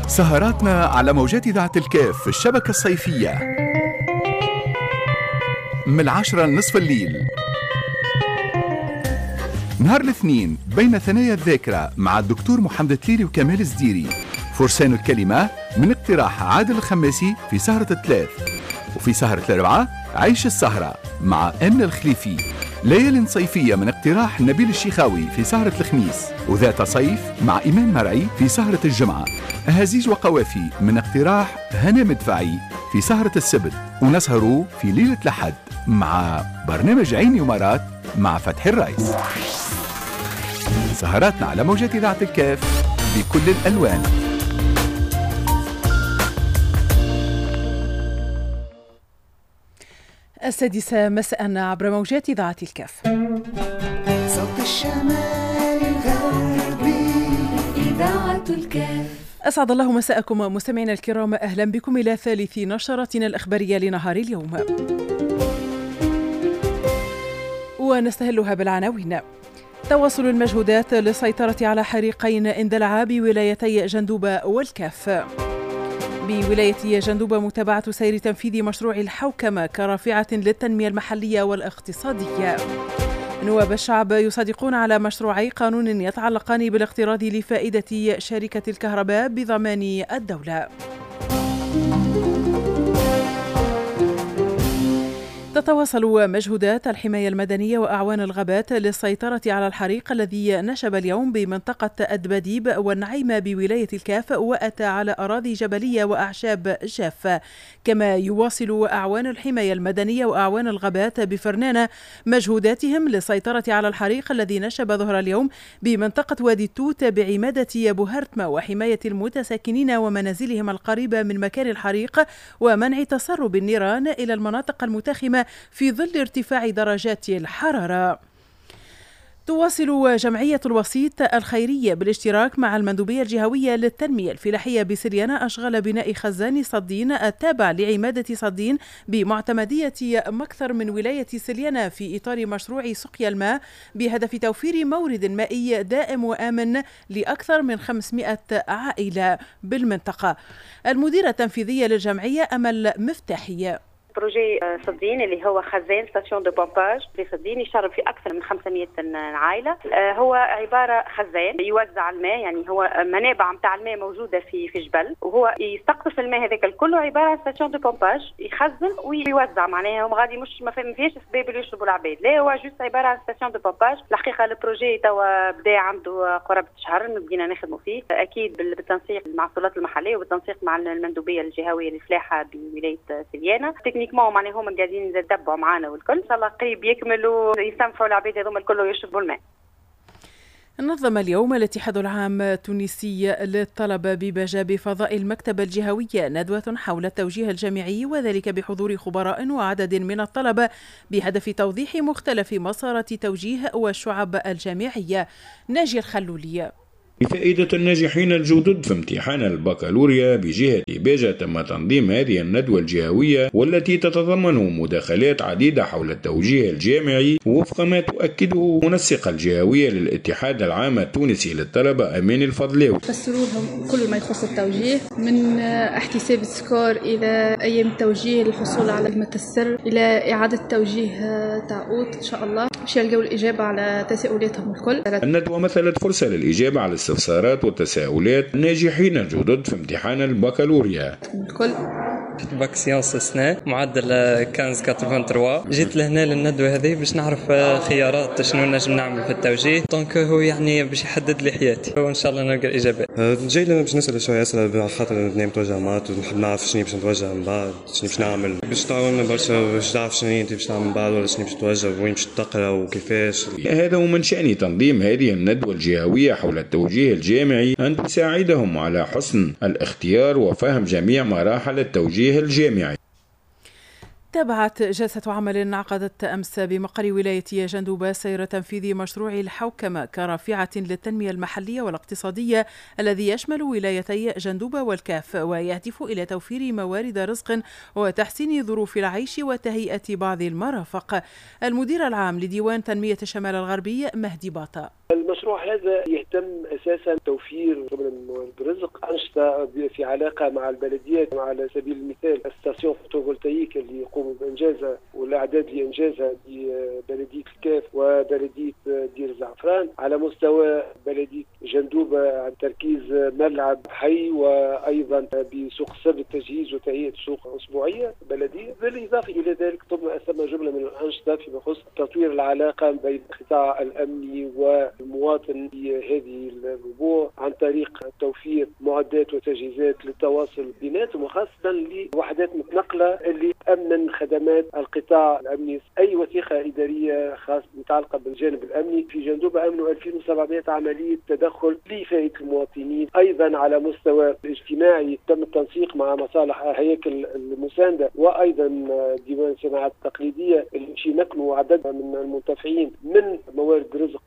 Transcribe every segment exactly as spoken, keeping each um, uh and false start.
سهراتنا على موجات إذاعة الكاف في الشبكة الصيفية من العاشرة لنصف الليل. نهار الاثنين بين ثنايا الذاكرة مع الدكتور محمد تليري وكمال الزديري. فرسان الكلمة من اقتراح عادل الخماسي في سهرة الثلاث. وفي سهرة الأربعة عيش السهرة مع أمن الخليفي. ليال صيفية من اقتراح نبيل الشيخاوي في سهرة الخميس. وذات صيف مع إيمان مرعي في سهرة الجمعة. أهازيج وقوافي من اقتراح هنا مدفعي في سهرة السبت. ونسهروا في ليلة الأحد مع برنامج عيني ومرات مع فتحي الرئيس. سهراتنا على موجات إذاعة الكاف بكل الألوان. السادسة مساء عبر موجات إذاعة الكاف. صوت الشمال الغربي إذاعة الكاف. أسعد الله مساءكم مستمعينا الكرام، أهلا بكم إلى ثالث نشرتنا الإخبارية لنهار اليوم، ونستهلها بالعناوين. تواصل المجهودات للسيطرة على حريقين اندلعا بولايتي جندوبة والكاف. بولاية جندوبة متابعة سير تنفيذ مشروع الحوكمة كرافعة للتنمية المحلية والاقتصادية. نواب الشعب يصادقون على مشروعي قانون يتعلقان بالاقتراض لفائدة شركة الكهرباء بضمان الدولة. تتواصل مجهودات الحماية المدنية وأعوان الغابات للسيطرة على الحريق الذي نشب اليوم بمنطقة أدبديب والنعيمة بولاية الكاف وأتى على أراضي جبلية وأعشاب جافة. كما يواصل أعوان الحماية المدنية وأعوان الغابات بفرنانة مجهوداتهم للسيطرة على الحريق الذي نشب ظهر اليوم بمنطقة وادي التوت بعمادة بوهرتمة وحماية المتساكنين ومنازلهم القريبة من مكان الحريق ومنع تسرب النيران إلى المناطق المتاخمة في ظل ارتفاع درجات الحرارة. تواصل جمعية الوسيط الخيرية بالاشتراك مع المندوبية الجهوية للتنمية الفلاحية بسليانة أشغال بناء خزان صدين التابع لعمادة صدين بمعتمدية مكثر من ولاية سليانة في إطار مشروع سقيا الماء بهدف توفير مورد مائي دائم وآمن لأكثر من خمسمائة عائلة بالمنطقة. المديرة التنفيذية للجمعية أمل مفتاحية. بروجي صدين اللي هو خزان ستاسيون دو بومباج في صدين يشرب فيه اكثر من خمسمائة عائله. هو عباره خزان يوزع الماء، يعني هو منابع نتاع الماء موجوده في في جبل، وهو يستقطف الماء هذاك الكل، عباره عن ستاسيون دو بومباج يخزن ويوزع. معناها هم غادي مش ما فيهاش اسباب اللي يشربوا العباد، لا هو جوست عباره عن ستاسيون دو بومباج. الحقيقه البروجي توا بدا عنده قرابه شهر بدينا نخدموا فيه، اكيد بالتنسيق مع السلطات المحليه وبالتنسيق مع المندوبيه الجهويه للفلاحه بولايه سليانه. معناها هم قاعدين يتبعوا معنا والكل ان شاء الله قريب يكملوا ويسمحوا العباد هذوما الكل ويشربوا الماء. نظم اليوم الاتحاد العام التونسي للطلبة ببجة بفضاء المكتبة الجهوية ندوة حول التوجيه الجامعي، وذلك بحضور خبراء وعدد من الطلبة بهدف توضيح مختلف مسارات توجيه والشعب الجامعية. ناجي الخلولية. لفائدة الناجحين الجدد في امتحان البكالوريا بجهة باجة تم تنظيم هذه الندوة الجهوية والتي تتضمن مداخلات عديدة حول التوجيه الجامعي وفق ما تؤكده منسقة الجهوية للاتحاد العام التونسي للطلبة أمين الفضلاوي. فسروها كل ما يخص التوجيه، من احتساب السكور إلى أيام التوجيه للحصول على كلمة السر إلى إعادة توجيه تعود إن شاء الله باش يلقوا الإجابة على تساؤلاتهم الكل. الندوة مثلت فرصة للإجابة على الاستفسارات والتساؤلات الناجحين الجدد في امتحان البكالوريا. الكل باك سيانس سنة معدل خمسة ثمانية وثمانين. جيت لهنا للندوة هذه باش نعرف خيارات شنو نجم نعمل في التوجيه، دونك هو يعني باش يحدد لي حياتي وان شاء الله نلقى الاجابات. جاي لنا باش نسال شويه اسئله على خاطر نبدا نتوجه مات ونحب نعرف شنو باش نتوجه من بعد، شنو باش نعمل، باش تعاوننا برشا باش تعرف شنو انت باش تعمل من بعد ولا شنو باش تتوجه وين باش تقرا وكيفاش. هذا ومن شأن تنظيم هذه الندوة الجهوية حول التوجيه الجامعي أن تساعدهم على حسن الاختيار وفهم جميع مراحل التوجيه الجامعي. تابعت جلسة عمل انعقدت أمس بمقر ولاية جندوبة سير تنفيذ مشروع الحوكمة كرافعة للتنمية المحلية والاقتصادية الذي يشمل ولايتي جندوبة والكاف، ويهدف إلى توفير موارد رزق وتحسين ظروف العيش وتهيئة بعض المرافق. المدير العام لديوان تنمية الشمال الغربي مهدي باطا. المشروع هذا يهتم اساسا توفير من موارد الرزق، انشطه في علاقه مع البلديات، على سبيل المثال الستاسيون فوتوفولتاييك اللي يقوموا بانجازها والاعداد لانجازها ببلديه الكاف وبلديه دير الزعفران، على مستوى بلديه جندوبه عن تركيز ملعب حي، وايضا بسوق السبت تجهيز وتهيئه سوق اسبوعيه بلديه. بالاضافه الى ذلك ثم جمله من الانشطه فيما يخص تطوير العلاقه بين القطاع الامني والمواطن في هذه الربوع عن طريق توفير معدات وتجهيزات للتواصل بيناتهم، وخاصه لوحدات متنقله اللي امن خدمات القطاع الامني. اي وثيقه اداريه خاصه متعلقه بالجانب الامني في جندوبه امنوا ألفين وسبعمائة عمليه تدخل لفائده المواطنين. ايضا على مستوى الاجتماعي تم التنسيق مع مصالح هياكل المسانده وايضا ديوان الصناعات التقليديه اللي يمكنوا عدد من المنتفعين من موارد الرزق.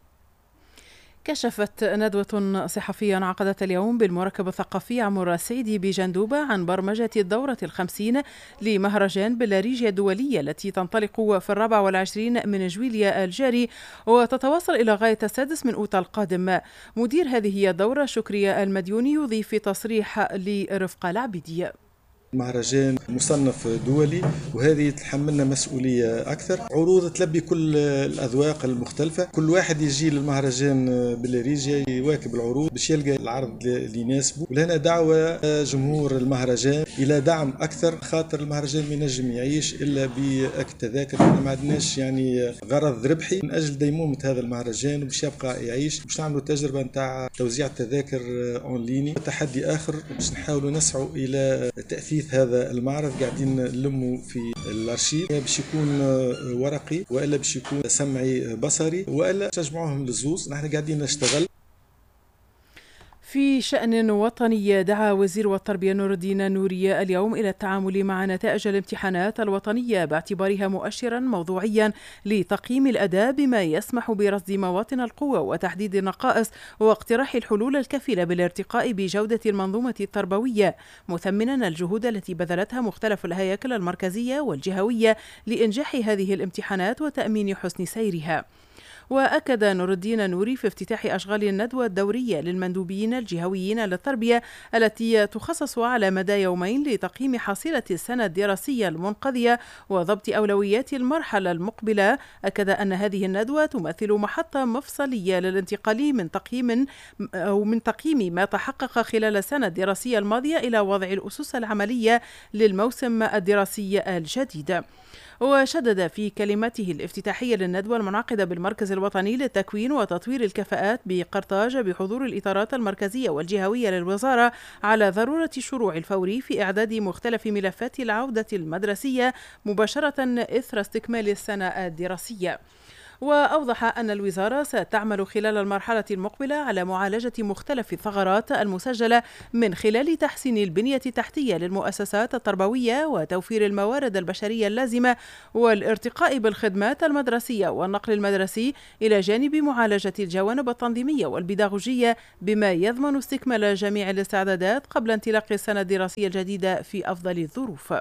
كشفت ندوة صحفية انعقدت اليوم بالمركب الثقافي عمر السيدي بجندوبة عن برمجة الدورة الخمسين لمهرجان بلاريجيا الدولية التي تنطلق في الرابع والعشرين من جويليا الجاري وتتواصل إلى غاية السادس من أوت القادم. مدير هذه الدورة شكري المديوني يضيف في تصريح لرفقة العبيدية: مهرجان مصنف دولي وهذه تحملنا مسؤولية أكثر، عروض تلبي كل الأذواق المختلفة، كل واحد يجي للمهرجان بلاريجيا يواكب العروض باش يلقى العرض اللي يناسبه. ولهنا دعوة جمهور المهرجان إلى دعم أكثر، خاطر المهرجان ما ينجم يعيش إلا بالتذاكر، ما عندناش يعني غرض ربحي من أجل ديمومة هذا المهرجان وباش يبقى يعيش. باش نعملوا تجربة نتاع توزيع التذاكر أون ليني، تحدي آخر باش نحاولوا نسعوا إلى تأثير هذا المعرض. قاعدين نلموا في الارشيف باش يكون ورقي والا باش يكون سمعي بصري والا تجمعوهم للزوز. نحن قاعدين نشتغل. في شأن وطني، دعا وزير التربية نور الدين نوري اليوم إلى التعامل مع نتائج الامتحانات الوطنية باعتبارها مؤشرا موضوعيا لتقييم الأداء بما يسمح برصد مواطن القوة وتحديد النقائص واقتراح الحلول الكفيلة بالارتقاء بجودة المنظومة التربوية، مثمنا الجهود التي بذلتها مختلف الهياكل المركزية والجهوية لإنجاح هذه الامتحانات وتأمين حسن سيرها. وأكد نور الدين نوري في افتتاح أشغال الندوة الدورية للمندوبين الجهويين للتربية التي تخصص على مدى يومين لتقييم حصيلة السنة الدراسية المنقضية وضبط أولويات المرحلة المقبلة. أكد أن هذه الندوة تمثل محطة مفصلية للانتقال من تقييم أو من تقييم ما تحقق خلال السنة الدراسية الماضية إلى وضع الأسس العملية للموسم الدراسي الجديد. وشدد في كلمته الافتتاحية للندوة المنعقدة بالمركز الوطني للتكوين وتطوير الكفاءات بقرطاج بحضور الإطارات المركزية والجهوية للوزارة على ضرورة الشروع الفوري في إعداد مختلف ملفات العودة المدرسية مباشرة إثر استكمال السنة الدراسية. وأوضح أن الوزارة ستعمل خلال المرحلة المقبلة على معالجة مختلف الثغرات المسجلة من خلال تحسين البنية التحتية للمؤسسات التربوية وتوفير الموارد البشرية اللازمة والارتقاء بالخدمات المدرسية والنقل المدرسي إلى جانب معالجة الجوانب التنظيمية والبيداغوجية بما يضمن استكمال جميع الاستعدادات قبل انطلاق السنة الدراسية الجديدة في أفضل الظروف.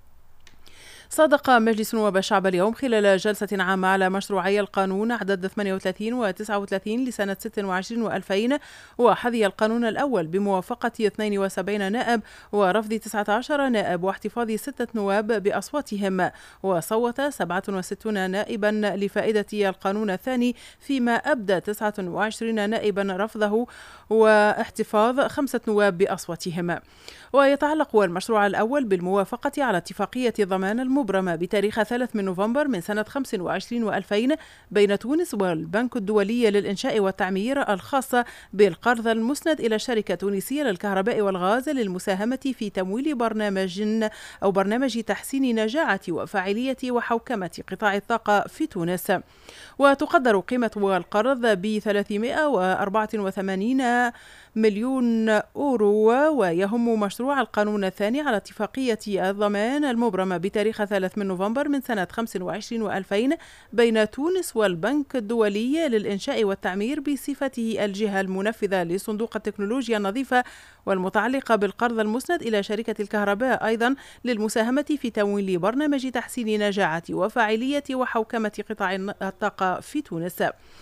صادق مجلس نواب الشعب اليوم خلال جلسة عامة على مشروعي القانون عدد ثمانية وثلاثين و تسعة وثلاثين لسنة ستة وعشرين وألفين وحظي القانون الأول بموافقة اثنين وسبعين نائب ورفض تسعة عشر نائب واحتفاظ ستة نواب بأصواتهم، وصوت سبعة وستين نائبا لفائدة القانون الثاني فيما أبدى تسعة وعشرين نائبا رفضه واحتفاظ خمسة نواب بأصواتهم. ويتعلق المشروع الأول بالموافقة على اتفاقية ضمان المبرمة بتاريخ ثلاثة من نوفمبر من سنة خمسة وعشرين وألفين بين تونس والبنك الدولي للإنشاء والتعمير الخاصة بالقرض المسند إلى شركة تونسية للكهرباء والغاز للمساهمة في تمويل برنامج أو برنامج تحسين نجاعة وفاعلية وحوكمة قطاع الطاقة في تونس. وتقدر قيمة القرض ب ثلاثمائة وأربعة وثمانين مليون أورو. ويهم مشروع القانون الثاني على اتفاقية الضمان المبرمة بتاريخ ثلاثة من نوفمبر من سنة خمسة وعشرين وألفين بين تونس والبنك الدولي للإنشاء والتعمير بصفته الجهة المنفذة لصندوق التكنولوجيا النظيفة والمتعلقة بالقرض المسند إلى شركة الكهرباء أيضا للمساهمة في تمويل برنامج تحسين نجاعة وفاعلية وحوكمة قطاع الطاقة في تونس.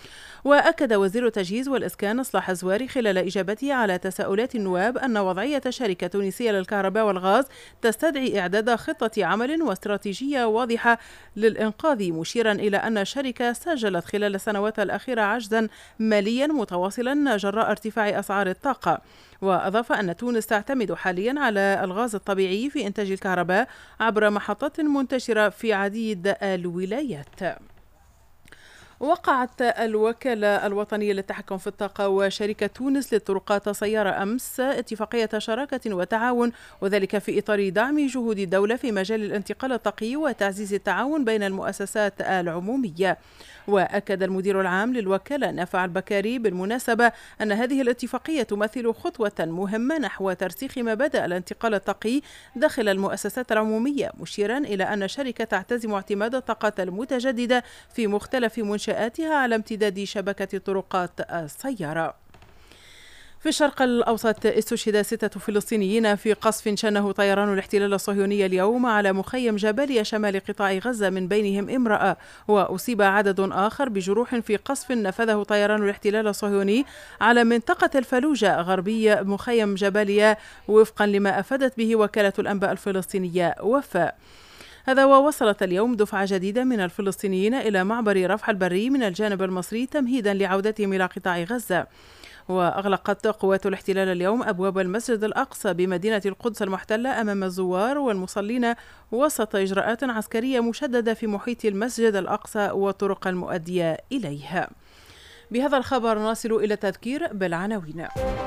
وأكد وزير التجهيز والإسكان إصلاح الزواري خلال إجابته على تساؤلات النواب أن وضعية شركة تونسية للكهرباء والغاز تستدعي إعداد خطة عمل واستراتيجية واضحة للإنقاذ، مشيرا إلى أن الشركة سجلت خلال السنوات الأخيرة عجزا ماليا متواصلا جراء ارتفاع أسعار الطاقة. وأضاف أن تونس تعتمد حاليا على الغاز الطبيعي في إنتاج الكهرباء عبر محطات منتشرة في عديد الولايات. وقعت الوكالة الوطنية للتحكم في الطاقة وشركة تونس للطرقات سيارة أمس اتفاقية شراكة وتعاون، وذلك في إطار دعم جهود الدولة في مجال الانتقال الطاقي وتعزيز التعاون بين المؤسسات العمومية. وأكد المدير العام للوكالة نافع البكاري بالمناسبة أن هذه الاتفاقية تمثل خطوة مهمة نحو ترسيخ مبادئ الانتقال الطاقي داخل المؤسسات العمومية، مشيرا إلى أن الشركة تعتزم اعتماد الطاقات المتجددة في مختلف منشآتها على امتداد شبكة طرقات السيارة. في الشرق الأوسط استشهد ستة فلسطينيين في قصف شنه طيران الاحتلال الصهيوني اليوم على مخيم جباليا شمال قطاع غزة، من بينهم امرأة، وأصيب عدد آخر بجروح في قصف نفذه طيران الاحتلال الصهيوني على منطقة الفلوجة غربي مخيم جباليا، وفقا لما أفادت به وكالة الأنباء الفلسطينية وفاء. هذا ووصلت اليوم دفعة جديدة من الفلسطينيين إلى معبر رفح البري من الجانب المصري تمهيدا لعودتهم إلى قطاع غزة. وأغلقت قوات الاحتلال اليوم أبواب المسجد الأقصى بمدينة القدس المحتلة أمام الزوار والمصلين وسط إجراءات عسكرية مشددة في محيط المسجد الأقصى والطرق المؤدية إليه. بهذا الخبر نصل إلى التذكير بالعناوين.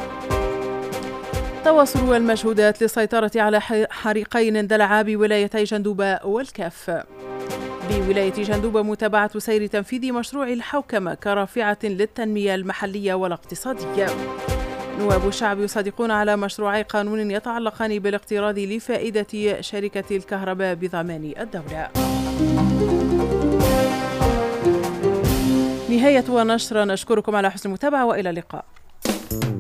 تواصل المجهودات للسيطرة على حريقين اندلعا بولايتي جندوبة والكاف. بولاية جندوبة متابعة سير تنفيذ مشروع الحوكمة كرافعة للتنمية المحلية والاقتصادية. نواب الشعب يصادقون على مشروعي قانون يتعلقان بالاقتراض لفائدة شركة الكهرباء بضمان الدولة. نهاية ونشر، نشكركم على حسن المتابعة وإلى اللقاء.